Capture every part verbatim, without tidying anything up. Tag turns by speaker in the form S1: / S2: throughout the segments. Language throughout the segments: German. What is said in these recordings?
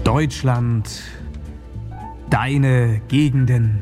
S1: Deutschland, deine Gegenden.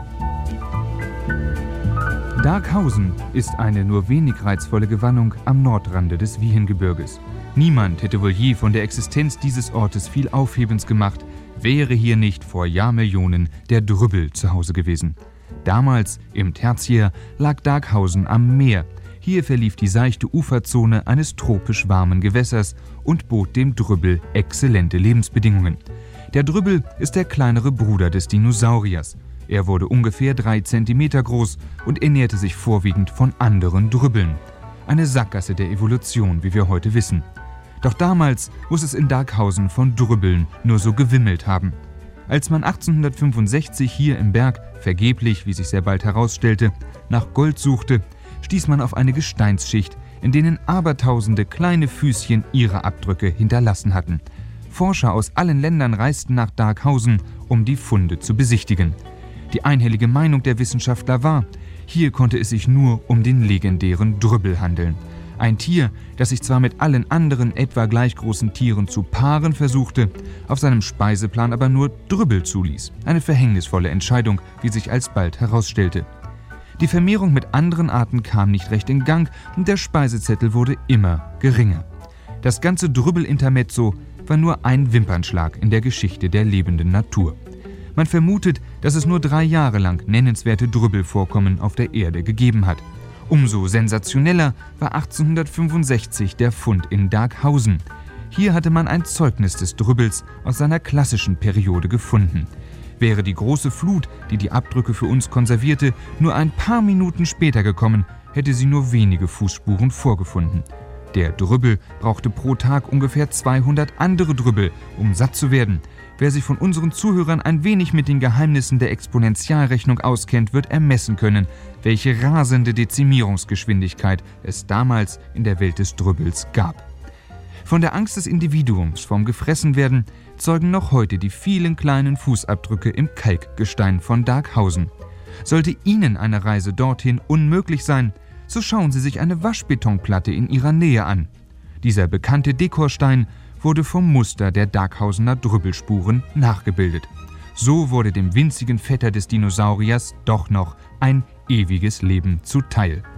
S2: Darkhausen ist eine nur wenig reizvolle Gewannung am Nordrand des Wiehengebirges. Niemand hätte wohl je von der Existenz dieses Ortes viel Aufhebens gemacht, wäre hier nicht vor Jahrmillionen der Drübbel zu Hause gewesen. Damals, im Tertiär, lag Darkhausen am Meer. Hier verlief die seichte Uferzone eines tropisch warmen Gewässers und bot dem Drübbel exzellente Lebensbedingungen. Der Drübbel ist der kleinere Bruder des Dinosauriers. Er wurde ungefähr drei Zentimeter groß und ernährte sich vorwiegend von anderen Drübbeln. Eine Sackgasse der Evolution, wie wir heute wissen. Doch damals muss es in Darkhausen von Drübbeln nur so gewimmelt haben. Als man achtzehnhundertfünfundsechzig hier im Berg, vergeblich, wie sich sehr bald herausstellte, nach Gold suchte, stieß man auf eine Gesteinsschicht, in denen abertausende kleine Füßchen ihre Abdrücke hinterlassen hatten. Forscher aus allen Ländern reisten nach Darkhausen, um die Funde zu besichtigen. Die einhellige Meinung der Wissenschaftler war, hier konnte es sich nur um den legendären Drübbel handeln. Ein Tier, das sich zwar mit allen anderen etwa gleich großen Tieren zu paaren versuchte, auf seinem Speiseplan aber nur Drübbel zuließ. Eine verhängnisvolle Entscheidung, wie sich alsbald herausstellte. Die Vermehrung mit anderen Arten kam nicht recht in Gang und der Speisezettel wurde immer geringer. Das ganze Drübbel-Intermezzo war nur ein Wimpernschlag in der Geschichte der lebenden Natur. Man vermutet, dass es nur drei Jahre lang nennenswerte Drübbelvorkommen auf der Erde gegeben hat. Umso sensationeller war achtzehnhundertfünfundsechzig der Fund in Darkhausen. Hier hatte man ein Zeugnis des Drübbels aus seiner klassischen Periode gefunden. Wäre die große Flut, die die Abdrücke für uns konservierte, nur ein paar Minuten später gekommen, hätte sie nur wenige Fußspuren vorgefunden. Der Drübbel brauchte pro Tag ungefähr zweihundert andere Drübbel, um satt zu werden. Wer sich von unseren Zuhörern ein wenig mit den Geheimnissen der Exponentialrechnung auskennt, wird ermessen können, welche rasende Dezimierungsgeschwindigkeit es damals in der Welt des Drübbels gab. Von der Angst des Individuums vorm Gefressenwerden zeugen noch heute die vielen kleinen Fußabdrücke im Kalkgestein von Darkhausen. Sollte Ihnen eine Reise dorthin unmöglich sein, so schauen Sie sich eine Waschbetonplatte in Ihrer Nähe an. Dieser bekannte Dekorstein wurde vom Muster der Darkhausener Drübbelspuren nachgebildet. So wurde dem winzigen Vetter des Dinosauriers doch noch ein ewiges Leben zuteil.